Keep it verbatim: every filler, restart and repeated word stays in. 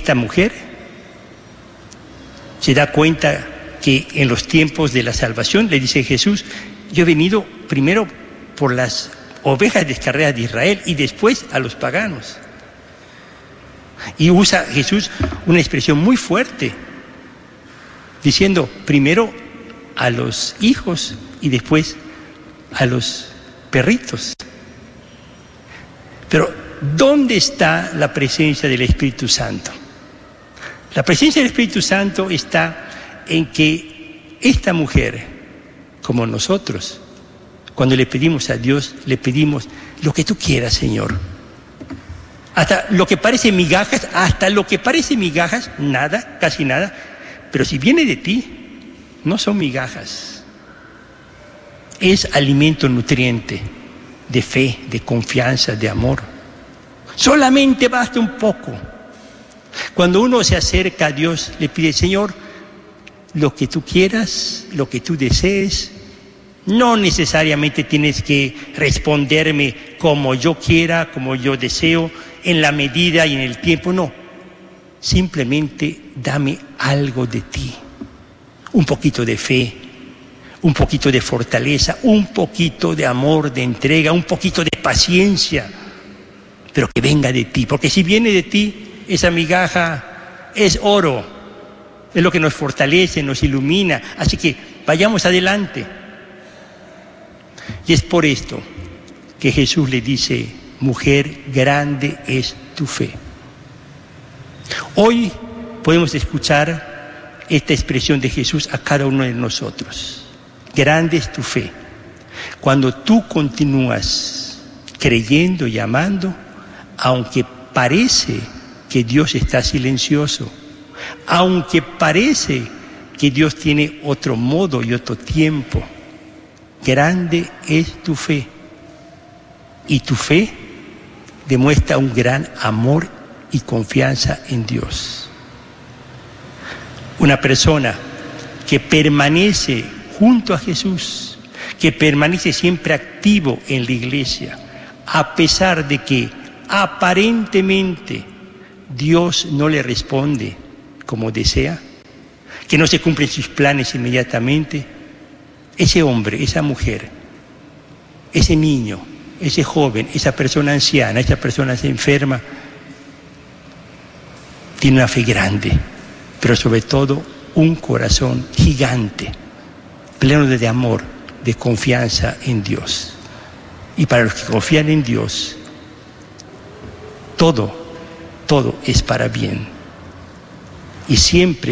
esta mujer se da cuenta que en los tiempos de la salvación, le dice Jesús, yo he venido primero por las ovejas descarriadas de Israel y después a los paganos. Y usa Jesús una expresión muy fuerte, diciendo primero a los hijos y después a los perritos. Pero ¿dónde está la presencia del Espíritu Santo? La presencia del Espíritu Santo está en que esta mujer, como nosotros, cuando le pedimos a Dios, le pedimos lo que tú quieras, Señor. Hasta lo que parece migajas, hasta lo que parece migajas, nada, casi nada. Pero si viene de ti, no son migajas. Es alimento nutriente de fe, de confianza, de amor. Solamente basta un poco. Cuando uno se acerca a Dios, le pide, Señor, lo que tú quieras, lo que tú desees. No necesariamente tienes que responderme como yo quiera, como yo deseo, en la medida y en el tiempo, no. Simplemente dame algo de ti. Un poquito de fe, un poquito de fortaleza, un poquito de amor, de entrega, un poquito de paciencia, pero que venga de ti. Porque si viene de ti, esa migaja es oro, es lo que nos fortalece, nos ilumina. Así que vayamos adelante. Y es por esto que Jesús le dice, mujer, grande es tu fe. Hoy podemos escuchar esta expresión de Jesús a cada uno de nosotros. Grande es tu fe. Cuando tú continúas creyendo y amando, aunque parece que Dios está silencioso, aunque parece que Dios tiene otro modo y otro tiempo, grande es tu fe. Y tu fe demuestra un gran amor y confianza en Dios. Una persona que permanece junto a Jesús, que permanece siempre activo en la iglesia, a pesar de que aparentemente Dios no le responde como desea, que no se cumplen sus planes inmediatamente, ese hombre, esa mujer, ese niño, ese joven, esa persona anciana, esa persona enferma, tiene una fe grande, pero sobre todo un corazón gigante, pleno de amor, de confianza en Dios. Y para los que confían en Dios, todo, todo es para bien. Y siempre